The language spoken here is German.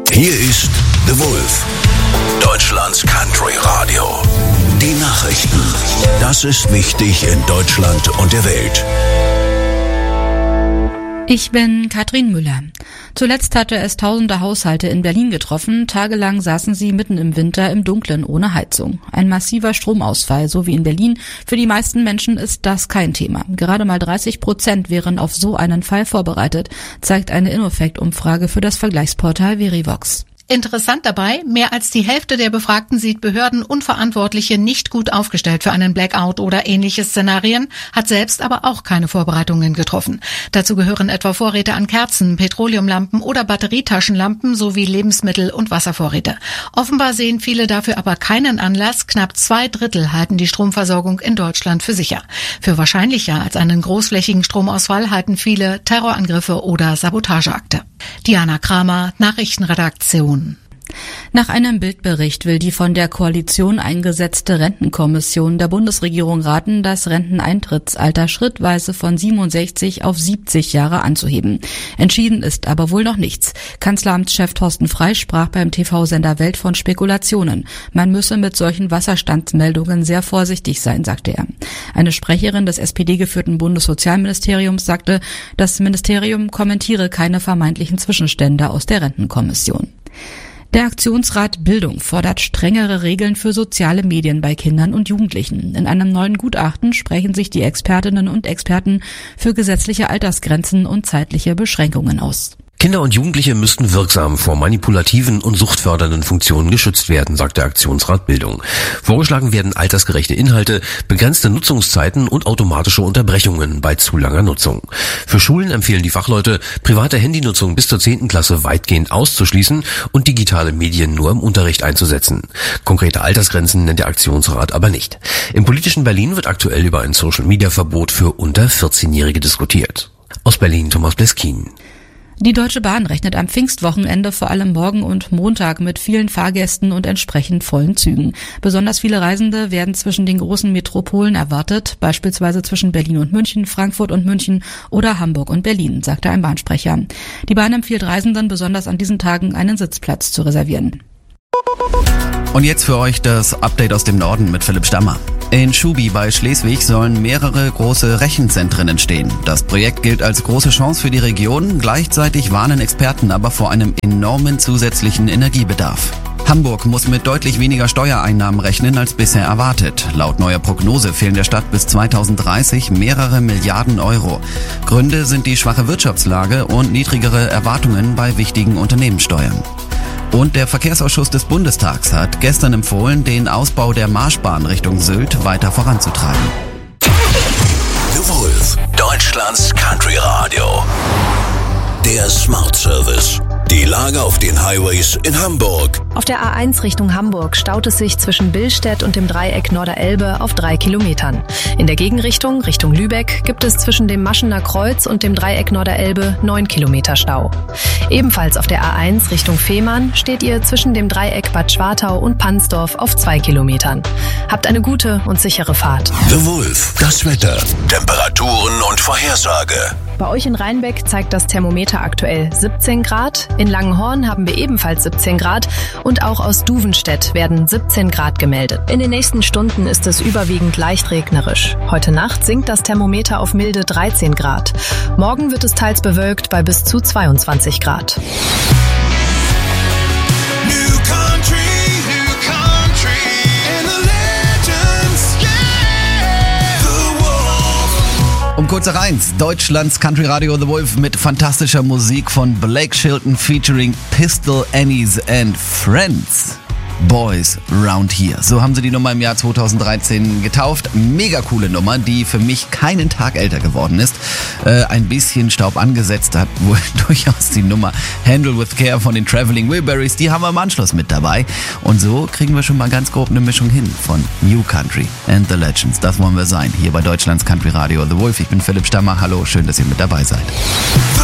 Hier ist The Wolf, Deutschlands Country Radio. Die Nachrichten. Das ist wichtig in Deutschland und der Welt. Ich bin Katrin Müller. Zuletzt hatte es tausende Haushalte in Berlin getroffen. Tagelang saßen sie mitten im Winter im Dunkeln ohne Heizung. Ein massiver Stromausfall, so wie in Berlin. Für die meisten Menschen ist das kein Thema. Gerade mal 30% wären auf so einen Fall vorbereitet, zeigt eine Innofect-Umfrage für das Vergleichsportal Verivox. Interessant dabei, mehr als die Hälfte der Befragten sieht Behörden und Verantwortliche nicht gut aufgestellt für einen Blackout oder ähnliche Szenarien, hat selbst aber auch keine Vorbereitungen getroffen. Dazu gehören etwa Vorräte an Kerzen, Petroleumlampen oder Batterietaschenlampen sowie Lebensmittel- und Wasservorräte. Offenbar sehen viele dafür aber keinen Anlass. Knapp 2/3 halten die Stromversorgung in Deutschland für sicher. Für wahrscheinlicher als einen großflächigen Stromausfall halten viele Terrorangriffe oder Sabotageakte. Diana Kramer, Nachrichtenredaktion. Nach einem Bildbericht will die von der Koalition eingesetzte Rentenkommission der Bundesregierung raten, das Renteneintrittsalter schrittweise von 67 auf 70 Jahre anzuheben. Entschieden ist aber wohl noch nichts. Kanzleramtschef Thorsten Frey sprach beim TV-Sender Welt von Spekulationen. Man müsse mit solchen Wasserstandsmeldungen sehr vorsichtig sein, sagte er. Eine Sprecherin des SPD-geführten Bundessozialministeriums sagte, das Ministerium kommentiere keine vermeintlichen Zwischenstände aus der Rentenkommission. Der Aktionsrat Bildung fordert strengere Regeln für soziale Medien bei Kindern und Jugendlichen. In einem neuen Gutachten sprechen sich die Expertinnen und Experten für gesetzliche Altersgrenzen und zeitliche Beschränkungen aus. Kinder und Jugendliche müssten wirksam vor manipulativen und suchtfördernden Funktionen geschützt werden, sagt der Aktionsrat Bildung. Vorgeschlagen werden altersgerechte Inhalte, begrenzte Nutzungszeiten und automatische Unterbrechungen bei zu langer Nutzung. Für Schulen empfehlen die Fachleute, private Handynutzung bis zur 10. Klasse weitgehend auszuschließen und digitale Medien nur im Unterricht einzusetzen. Konkrete Altersgrenzen nennt der Aktionsrat aber nicht. Im politischen Berlin wird aktuell über ein Social-Media-Verbot für unter 14-Jährige diskutiert. Aus Berlin Thomas Bleskin. Die Deutsche Bahn rechnet am Pfingstwochenende vor allem morgen und Montag mit vielen Fahrgästen und entsprechend vollen Zügen. Besonders viele Reisende werden zwischen den großen Metropolen erwartet, beispielsweise zwischen Berlin und München, Frankfurt und München oder Hamburg und Berlin, sagte ein Bahnsprecher. Die Bahn empfiehlt Reisenden, besonders an diesen Tagen einen Sitzplatz zu reservieren. Und jetzt für euch das Update aus dem Norden mit Philipp Stammer. In Schubi bei Schleswig sollen mehrere große Rechenzentren entstehen. Das Projekt gilt als große Chance für die Region. Gleichzeitig warnen Experten aber vor einem enormen zusätzlichen Energiebedarf. Hamburg muss mit deutlich weniger Steuereinnahmen rechnen als bisher erwartet. Laut neuer Prognose fehlen der Stadt bis 2030 mehrere Milliarden Euro. Gründe sind die schwache Wirtschaftslage und niedrigere Erwartungen bei wichtigen Unternehmenssteuern. Und der Verkehrsausschuss des Bundestags hat gestern empfohlen, den Ausbau der Marschbahn Richtung Sylt weiter voranzutreiben. The Wolf, Deutschlands Country Radio. Der Smart Service. Die Lage auf den Highways in Hamburg. Auf der A1 Richtung Hamburg staut es sich zwischen Billstedt und dem Dreieck Norderelbe auf 3 Kilometern. In der Gegenrichtung, Richtung Lübeck, gibt es zwischen dem Maschener Kreuz und dem Dreieck Norderelbe 9 Kilometer Stau. Ebenfalls auf der A1 Richtung Fehmarn steht ihr zwischen dem Dreieck Bad Schwartau und Pansdorf auf 2 Kilometern. Habt eine gute und sichere Fahrt. The Wolf, das Wetter, Temperaturen und Vorhersage. Bei euch in Rheinbeck zeigt das Thermometer aktuell 17 Grad. In Langenhorn haben wir ebenfalls 17 Grad und auch aus Duvenstedt werden 17 Grad gemeldet. In den nächsten Stunden ist es überwiegend leicht regnerisch. Heute Nacht sinkt das Thermometer auf milde 13 Grad. Morgen wird es teils bewölkt bei bis zu 22 Grad. Um kurz eins, Deutschlands Country Radio The Wolf mit fantastischer Musik von Blake Shelton featuring Pistol Annies and Friends. Boys Round Here. So haben sie die Nummer im Jahr 2013 getauft. Mega coole Nummer, die für mich keinen Tag älter geworden ist. Ein bisschen Staub angesetzt hat wohl durchaus die Nummer Handle with Care von den Traveling Wilburys. Die haben wir im Anschluss mit dabei. Und so kriegen wir schon mal ganz grob eine Mischung hin von New Country and The Legends. Das wollen wir sein, hier bei Deutschlands Country Radio The Wolf. Ich bin Philipp Stammer. Hallo, schön, dass ihr mit dabei seid.